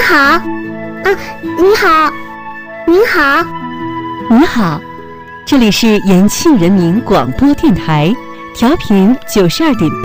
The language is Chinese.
好，啊，你好，您好， 你好，这里是延庆人民广播电台，调频92.8。